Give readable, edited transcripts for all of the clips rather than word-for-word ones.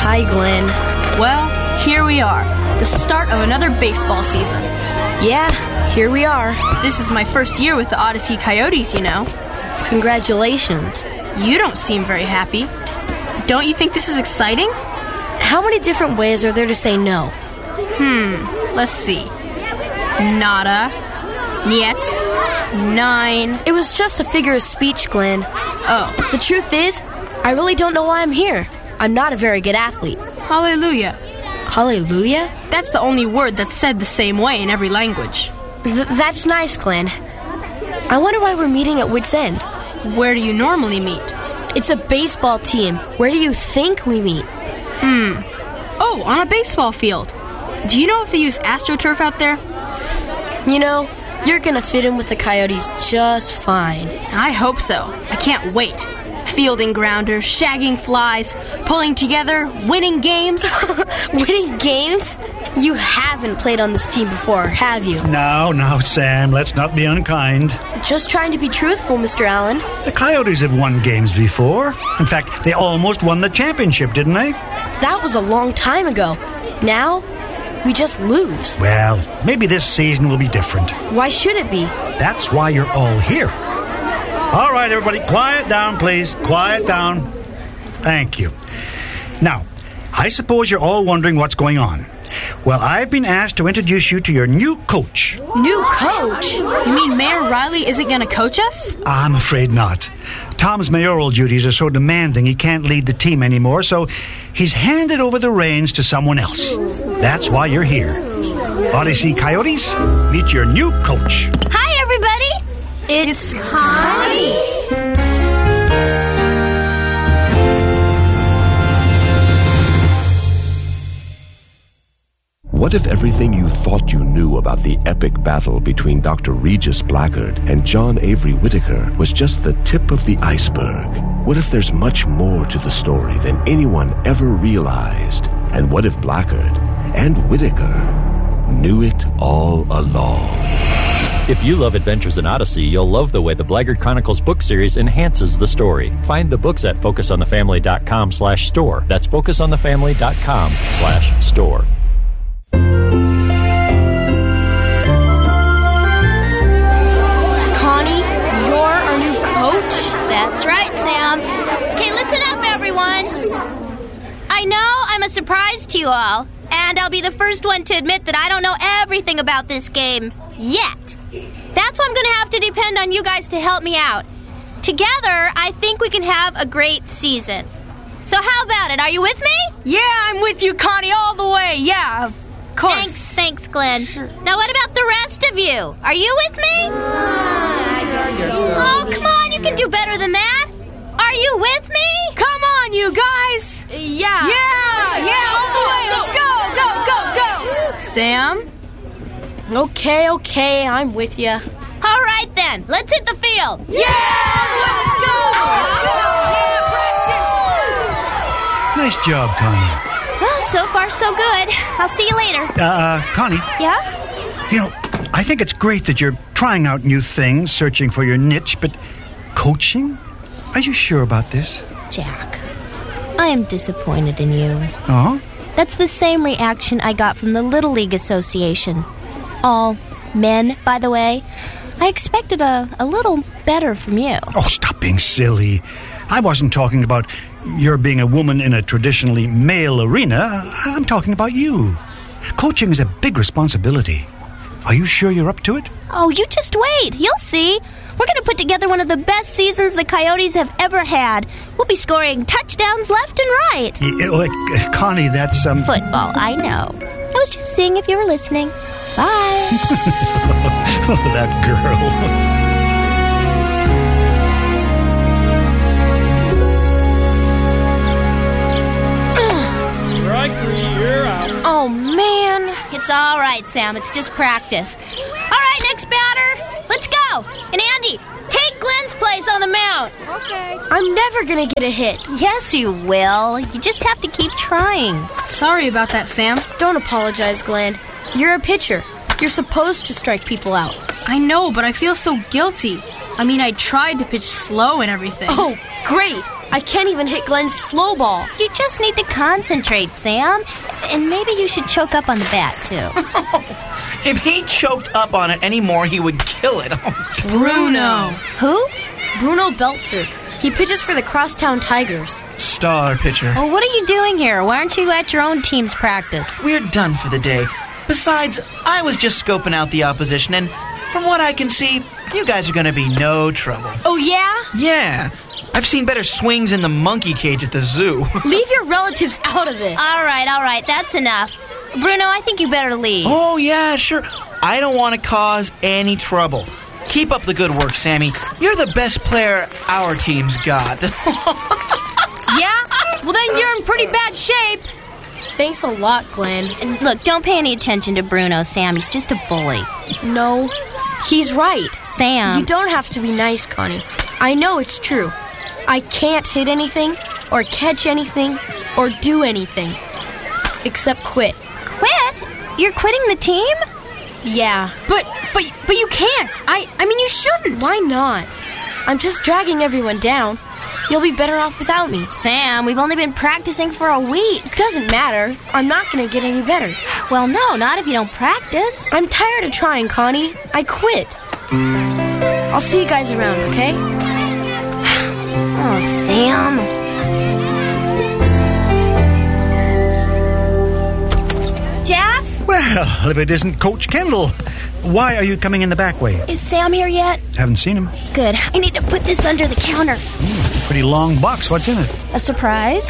Hi, Glenn. Well, here we are. The start of another baseball season. Yeah, here we are. This is my first year with the Odyssey Coyotes, you know. Congratulations. You don't seem very happy. Don't you think this is exciting? How many different ways are there to say no? Let's see. Nada. Niet. 9. It was just a figure of speech, Glenn. Oh. The truth is, I really don't know why I'm here. I'm not a very good athlete. Hallelujah. Hallelujah? That's the only word that's said the same way in every language. That's nice, Glenn. I wonder why we're meeting at Wits End. Where do you normally meet? It's a baseball team. Where do you think we meet? Oh, on a baseball field. Do you know if they use AstroTurf out there? You know, you're gonna fit in with the Coyotes just fine. I hope so. I can't wait. Fielding grounders, shagging flies, pulling together, winning games. Winning games? You haven't played on this team before, have you? No, Sam, let's not be unkind. Just trying to be truthful, Mr. Allen. The Coyotes have won games before. In fact, they almost won the championship, didn't they? That was a long time ago. Now, we just lose. Well, maybe this season will be different. Why should it be? That's why you're all here. All right, everybody, quiet down, please. Quiet down. Thank you. Now, I suppose you're all wondering what's going on. Well, I've been asked to introduce you to your new coach. New coach? You mean Mayor Riley isn't going to coach us? I'm afraid not. Tom's mayoral duties are so demanding he can't lead the team anymore, so he's handed over the reins to someone else. That's why you're here. Odyssey Coyotes, meet your new coach. Hi, everybody. It's Connie. What if everything you thought you knew about the epic battle between Dr. Regis Blackard and John Avery Whittaker was just the tip of the iceberg? What if there's much more to the story than anyone ever realized? And what if Blackard and Whittaker knew it all along? If you love Adventures in Odyssey, you'll love the way the Blackard Chronicles book series enhances the story. Find the books at focusonthefamily.com/store. That's focusonthefamily.com/store. Connie, you're our new coach? That's right, Sam. Okay, listen up, everyone. I know I'm a surprise to you all, and I'll be the first one to admit that I don't know everything about this game yet. That's why I'm going to have to depend on you guys to help me out. Together, I think we can have a great season. So how about it? Are you with me? Yeah, I'm with you, Connie, all the way. Yeah, of course. Thanks, Glenn. Sure. Now, what about the rest of you? Are you with me? Oh, come on, you can do better than that. Are you with me? Come on, you guys. Yeah. Yeah, all the way. Let's go. Sam? Okay, I'm with you. All right, then. Let's hit the field. Yeah, let's go. Nice job, Connie. Well, so far, so good. I'll see you later. Connie, Yeah? you know, I think it's great that you're trying out new things, searching for your niche, but coaching? Are you sure about this? Jack, I am disappointed in you. Oh? That's the same reaction I got from the Little League Association. All men, by the way. I expected a little better from you. Oh, stop being silly. I wasn't talking about your being a woman in a traditionally male arena. I'm talking about you. Coaching is a big responsibility. Are you sure you're up to it? Oh, you just wait. You'll see. We're going to put together one of the best seasons the Coyotes have ever had. We'll be scoring touchdowns left and right. Connie, that's... Football, I know. I was just seeing if you were listening. Bye. That girl. Oh, man. It's all right, Sam. It's just practice. All right, next batter. Let's go. And Andy, take Glenn's place on the mound. Okay. I'm never gonna get a hit. Yes, you will. You just have to keep trying. Sorry about that, Sam. Don't apologize, Glenn. You're a pitcher. You're supposed to strike people out. I know, but I feel so guilty. I mean, I tried to pitch slow and everything. Oh, great. I can't even hit Glenn's slow ball. You just need to concentrate, Sam. And maybe you should choke up on the bat, too. If he choked up on it anymore, he would kill it. Bruno. Who? Bruno Belzer. He pitches for the Crosstown Tigers. Star pitcher. Well, what are you doing here? Why aren't you at your own team's practice? We're done for the day. Besides, I was just scoping out the opposition, and from what I can see, you guys are going to be no trouble. Oh, yeah? Yeah. I've seen better swings in the monkey cage at the zoo. Leave your relatives out of this. All right, that's enough. Bruno, I think you better leave. Oh, yeah, sure. I don't want to cause any trouble. Keep up the good work, Sammy. You're the best player our team's got. Yeah? Well, then you're in pretty bad shape. Thanks a lot, Glenn. And look, don't pay any attention to Bruno, Sam. He's just a bully. No, he's right. Sam. You don't have to be nice, Connie. I know it's true. I can't hit anything, or catch anything, or do anything. Except quit. Quit? You're quitting the team? Yeah. But you can't. I mean, you shouldn't. Why not? I'm just dragging everyone down. You'll be better off without me. Sam, we've only been practicing for a week. It doesn't matter. I'm not going to get any better. Well, no, not if you don't practice. I'm tired of trying, Connie. I quit. I'll see you guys around, okay? Oh, Sam. Jack? Well, if it isn't Coach Kendall, why are you coming in the back way? Is Sam here yet? Haven't seen him. Good. I need to put this under the counter. Pretty long box. What's in it? A surprise?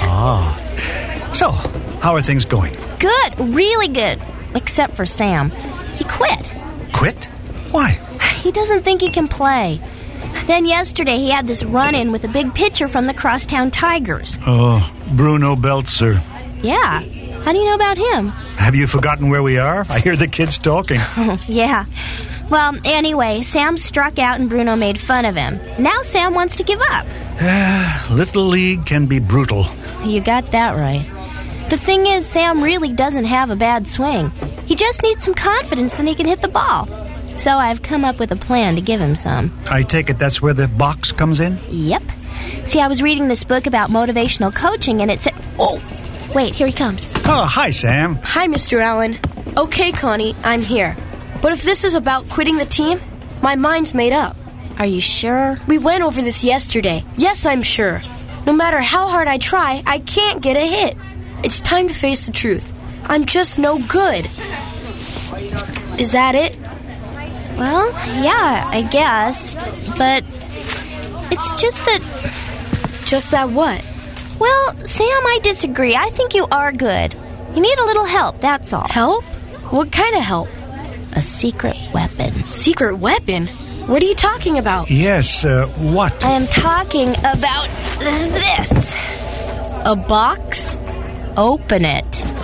So, how are things going? Good. Really good. Except for Sam. He quit. Quit? Why? He doesn't think he can play. Then yesterday he had this run-in with a big pitcher from the Crosstown Tigers. Oh, Bruno Belzer. Yeah. How do you know about him? Have you forgotten where we are? I hear the kids talking. Yeah. Well, anyway, Sam struck out and Bruno made fun of him. Now Sam wants to give up. Little League can be brutal. You got that right. The thing is, Sam really doesn't have a bad swing. He just needs some confidence that he can hit the ball. So I've come up with a plan to give him some. I take it that's where the box comes in? Yep. See, I was reading this book about motivational coaching and it said... Oh, wait, here he comes. Oh, hi, Sam. Hi, Mr. Allen. Okay, Connie, I'm here. But if this is about quitting the team, my mind's made up. Are you sure? We went over this yesterday. Yes, I'm sure. No matter how hard I try, I can't get a hit. It's time to face the truth. I'm just no good. Is that it? Well, yeah, I guess. But it's just that... Just that what? Well, Sam, I disagree. I think you are good. You need a little help, that's all. Help? What kind of help? A secret weapon. Secret weapon? What are you talking about? Yes, what? I am talking about this. A box? Open it.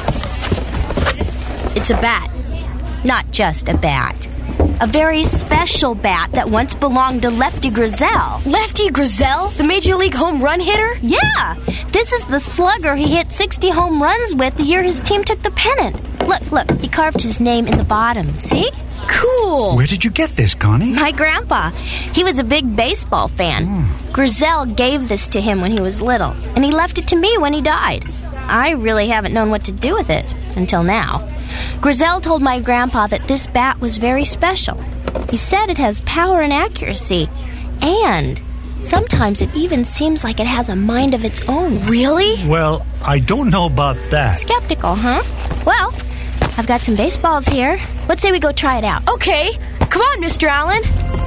It's a bat. Not just a bat. A very special bat that once belonged to Lefty Grizzell. Lefty Grizzell? The Major League home run hitter? Yeah! This is the slugger he hit 60 home runs with the year his team took the pennant. Look, he carved his name in the bottom, see? Cool! Where did you get this, Connie? My grandpa. He was a big baseball fan. Grizzell gave this to him when he was little, and he left it to me when he died. I really haven't known what to do with it until now. Grizzell told my grandpa that this bat was very special. He said it has power and accuracy, and sometimes it even seems like it has a mind of its own. Really? Well, I don't know about that. Skeptical, huh? Well, I've got some baseballs here. Let's say we go try it out. Okay. Come on, Mr. Allen.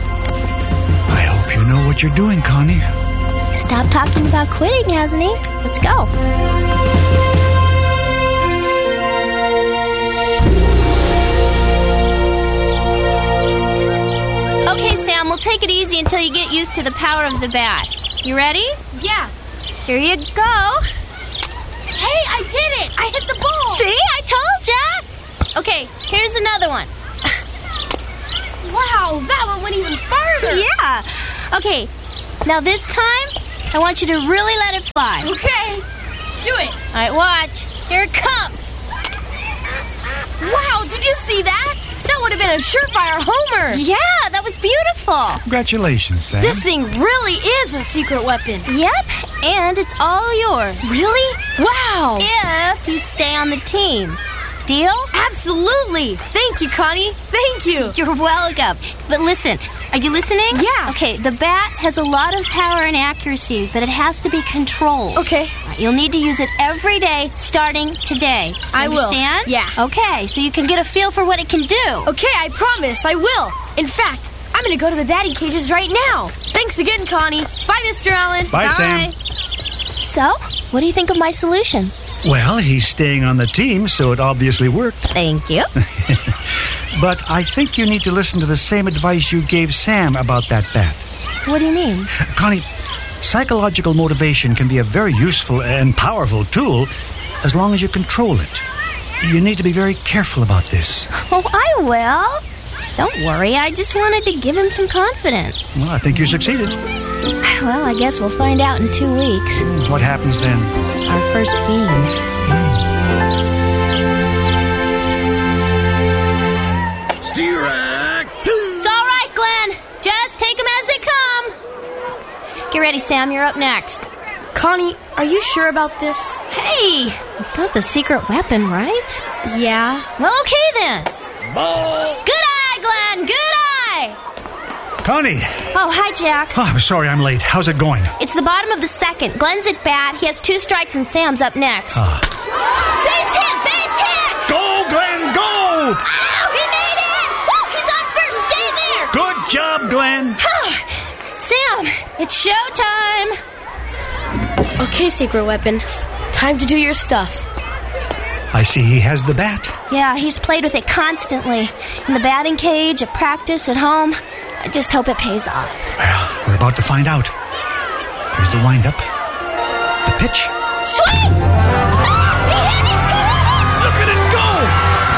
I hope you know what you're doing, Connie. Stopped talking about quitting, hasn't he? Let's go. Okay, Sam, we'll take it easy until you get used to the power of the bat. You ready? Yeah. Here you go. Hey, I did it! I hit the ball! See? I told ya! Okay, here's another one. Wow, that one went even farther! Yeah. Okay, now this time, I want you to really let it fly. Okay. Do it. All right, watch. Here it comes. Wow, did you see that? That would have been a surefire homer. Yeah, that was beautiful. Congratulations, Sam. This thing really is a secret weapon. Yep, and it's all yours. Really? Wow. If you stay on the team. Deal? Absolutely. Thank you, Connie. Thank you. You're welcome. But listen, are you listening? Yeah. Okay, the bat has a lot of power and accuracy, but it has to be controlled. Okay. You'll need to use it every day starting today. I will. Understand? Yeah. Okay, so you can get a feel for what it can do. Okay, I promise. I will. In fact, I'm going to go to the batting cages right now. Thanks again, Connie. Bye, Mr. Allen. Bye, Sam. So, what do you think of my solution? Well, he's staying on the team, so it obviously worked. Thank you. But I think you need to listen to the same advice you gave Sam about that bat. What do you mean? Connie, psychological motivation can be a very useful and powerful tool as long as you control it. You need to be very careful about this. Oh, I will. Don't worry, I just wanted to give him some confidence. Well, I think you succeeded. Well, I guess we'll find out in 2 weeks. What happens then? Our first game. It's all right, Glenn. Just take them as they come. Get ready, Sam. You're up next. Connie, are you sure about this? Hey, you've got the secret weapon, right? Yeah. Well, okay then. Good eye, Glenn. Good eye. Connie! Oh, hi, Jack. Oh, I'm sorry I'm late. How's it going? It's the bottom of the second. Glenn's at bat. He has 2 strikes, and Sam's up next. Base hit! Base hit! Go, Glenn, go! Ow, he made it! Woo, he's on first. Stay there! Good job, Glenn. Sam, it's showtime. Okay, secret weapon. Time to do your stuff. I see he has the bat. Yeah, he's played with it constantly. In the batting cage, at practice, at home. I just hope it pays off. Well, we're about to find out. Here's the wind-up. The pitch.